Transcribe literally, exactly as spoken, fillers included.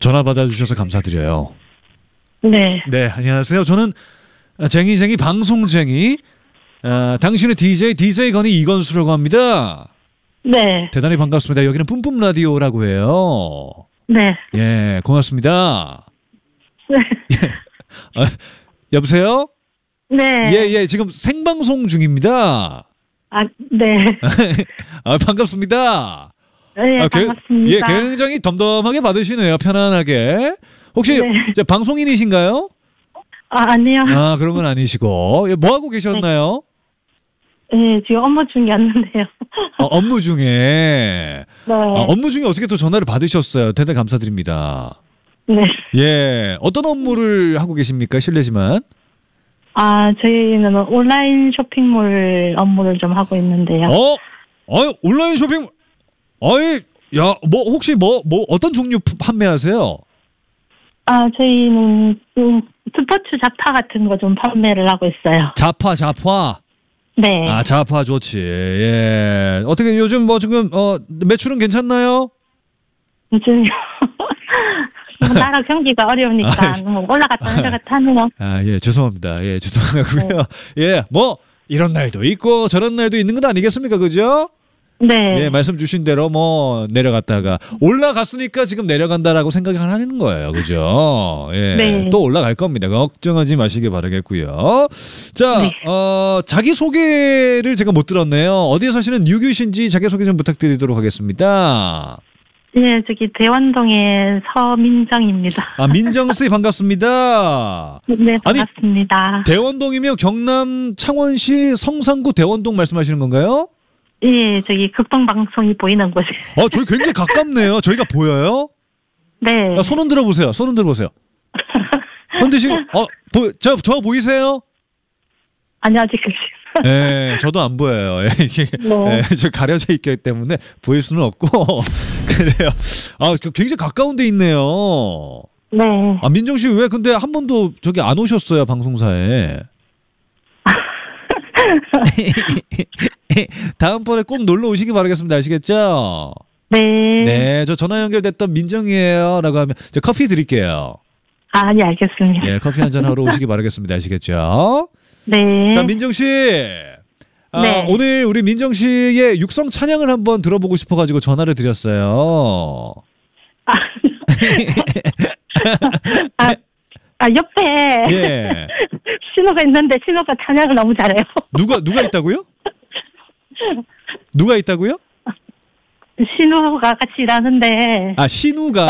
전화 받아주셔서 감사드려요. 네. 네, 안녕하세요. 저는 쟁이쟁이 방송쟁이 어, 당신의 디제이 디제이 건이 이건수라고 합니다. 네. 대단히 반갑습니다. 여기는 뿜뿜 라디오라고 해요. 네. 예, 고맙습니다. 네. 아, 여보세요? 네. 예, 예, 지금 생방송 중입니다. 아, 네. 아, 반갑습니다. 네, 아, 반갑습니다. 예, 굉장히 덤덤하게 받으시네요. 편안하게. 혹시 네. 이제 방송인이신가요? 아, 아니요. 아, 그런 건 아니시고. 예, 뭐 하고 계셨나요? 네, 지금 업무 중이었는데요. 어, 업무 중에. 네. 아, 업무 중에 어떻게 또 전화를 받으셨어요? 대단히 감사드립니다. 네. 예, 어떤 업무를 하고 계십니까? 실례지만. 아, 저희는 온라인 쇼핑몰 업무를 좀 하고 있는데요. 어? 어, 온라인 쇼핑. 어이, 야, 뭐 혹시 뭐 뭐 어떤 종류 판매하세요? 아, 저희는 음, 스포츠 잡화 같은 거 좀 판매를 하고 있어요. 자파, 자파. 네. 아, 자파 좋지. 예. 어떻게 요즘 뭐 지금 어 매출은 괜찮나요? 요즘 뭐 나라 경기가 어려우니까 아, 뭐 올라갔다 내려갔다 하네요. 아, 예, 죄송합니다. 예, 죄송하고요. 예, 뭐 이런 날도 있고 저런 날도 있는 건 아니겠습니까? 그죠? 네. 예, 말씀 주신 대로 뭐 내려갔다가 올라갔으니까 지금 내려간다라고 생각을 하는 거예요. 그죠? 예. 네. 또 올라갈 겁니다. 걱정하지 마시길 바라겠고요. 자, 네. 어, 자기 소개를 제가 못 들었네요. 어디에 사시는 유규신지 자기 소개 좀 부탁드리도록 하겠습니다. 예, 저기 대원동의 서민정입니다. 아, 민정 씨 반갑습니다. 네, 아니, 반갑습니다. 대원동이면 경남 창원시 성산구 대원동 말씀하시는 건가요? 예, 저기 극동방송이 보이는 곳에. 어, 저희 굉장히 가깝네요. 저희가 보여요? 네. 야, 손 흔들어 보세요. 손 흔들어 보세요. 흔드시고, 어, 보, 저, 저 보이세요? 아니, 아직 그 예, 저도 안 보여요. 예, 이게, 네. 예, 저 가려져 있기 때문에 보일 수는 없고. 그래요. 아, 굉장히 가까운 데 있네요. 네. 아, 민정 씨 왜 근데 한 번도 저기 안 오셨어요, 방송사에? 다음번에 꼭 놀러 오시기 바라겠습니다. 아시겠죠? 네. 네, 저 전화 연결됐던 민정이에요. 라고 하면 저 커피 드릴게요. 아, 네, 알겠습니다. 예, 커피 한잔 하러 오시기 바라겠습니다. 아시겠죠? 네. 자, 민정 씨. 아, 네. 오늘 우리 민정 씨의 육성 찬양을 한번 들어보고 싶어가지고 전화를 드렸어요. 아, 아, 아, 옆에 예. 신호가 있는데 신호가 찬양을 너무 잘해요. 누가, 누가 있다고요? 누가 있다고요? 신호가 같이 일하는데 아, 신우가.